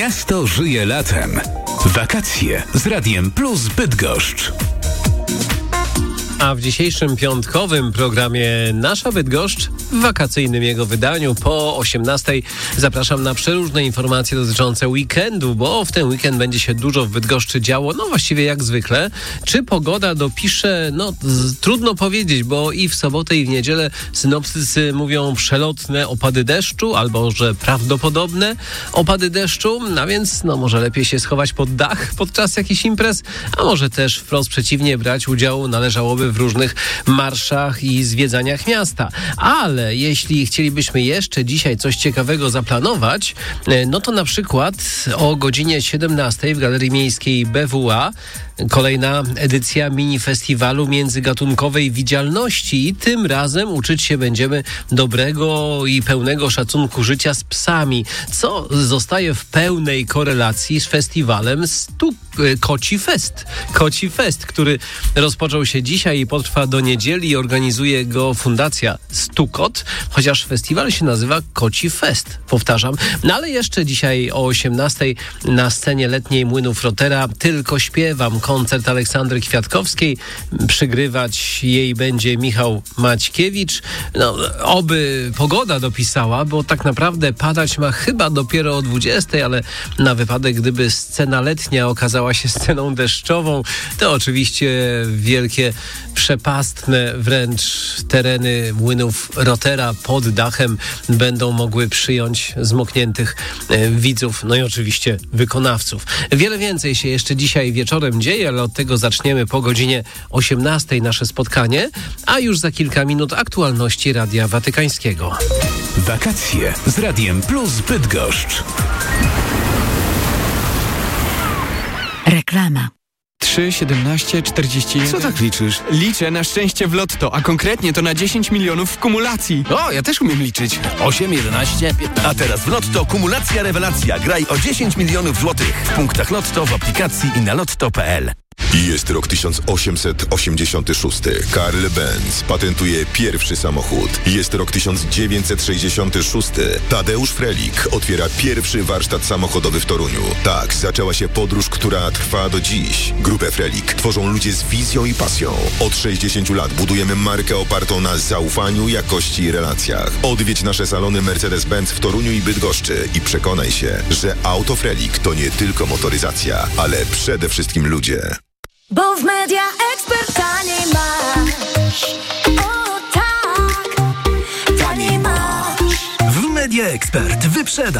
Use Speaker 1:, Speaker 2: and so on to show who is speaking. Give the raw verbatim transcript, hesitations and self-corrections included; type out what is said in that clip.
Speaker 1: Miasto żyje latem. Wakacje z Radiem Plus Bydgoszcz.
Speaker 2: A w dzisiejszym piątkowym programie Nasza Bydgoszcz w wakacyjnym jego wydaniu po osiemnastej zapraszam na przeróżne informacje dotyczące weekendu, bo w ten weekend będzie się dużo w Bydgoszczy działo, no właściwie jak zwykle. Czy pogoda dopisze? No z, trudno powiedzieć, bo i w sobotę i w niedzielę synoptycy mówią przelotne opady deszczu, albo że prawdopodobne opady deszczu, a więc no może lepiej się schować pod dach podczas jakichś imprez, a może też wprost przeciwnie, brać udział należałoby w różnych marszach i zwiedzaniach miasta. Ale jeśli chcielibyśmy jeszcze dzisiaj coś ciekawego zaplanować, no to na przykład o godzinie siedemnastej w Galerii Miejskiej B W A kolejna edycja mini-festiwalu międzygatunkowej widzialności i tym razem uczyć się będziemy dobrego i pełnego szacunku życia z psami, co zostaje w pełnej korelacji z festiwalem Stu- Koci Fest. Koci Fest, który rozpoczął się dzisiaj i potrwa do niedzieli i organizuje go Fundacja Stukot, chociaż festiwal się nazywa Koci Fest, powtarzam. No ale jeszcze dzisiaj o osiemnastej na scenie letniej Młynów Rotera Tylko śpiewam, koncert Aleksandry Kwiatkowskiej. Przygrywać jej będzie Michał Maćkiewicz. No, oby pogoda dopisała, bo tak naprawdę padać ma chyba dopiero o dwudziestej, ale na wypadek, gdyby scena letnia okazała się sceną deszczową, to oczywiście wielkie, przepastne wręcz tereny Młynów Rotera pod dachem będą mogły przyjąć zmokniętych e, widzów, no i oczywiście wykonawców. Wiele więcej się jeszcze dzisiaj wieczorem dzieje, ale od tego zaczniemy po godzinie osiemnastej nasze spotkanie, a już za kilka minut aktualności Radia Watykańskiego.
Speaker 1: Wakacje z Radiem Plus Bydgoszcz.
Speaker 3: Reklama.
Speaker 4: trzy, siedemnaście, czterdzieści jeden.
Speaker 5: Co tak liczysz?
Speaker 4: Liczę na szczęście w lotto, a konkretnie to na dziesięć milionów w kumulacji.
Speaker 5: O, ja też umiem liczyć. osiem, jedenaście, piętnaście.
Speaker 6: A teraz w Lotto kumulacja rewelacja. Graj o dziesięć milionów złotych w punktach Lotto, w aplikacji i na lotto kropka p l.
Speaker 7: Jest rok tysiąc osiemset osiemdziesiąty szósty. Karl Benz patentuje pierwszy samochód. Jest rok tysiąc dziewięćset sześćdziesiąty szósty. Tadeusz Frelik otwiera pierwszy warsztat samochodowy w Toruniu. Tak zaczęła się podróż, która trwa do dziś. Grupę Frelik tworzą ludzie z wizją i pasją. Od sześćdziesięciu lat budujemy markę opartą na zaufaniu, jakości i relacjach. Odwiedź nasze salony Mercedes-Benz w Toruniu i Bydgoszczy i przekonaj się, że auto Frelik to nie tylko motoryzacja, ale przede wszystkim ludzie.
Speaker 8: Bo w Media Expert taniej masz. O tak, taniej masz.
Speaker 6: W Media Expert wyprzedaj.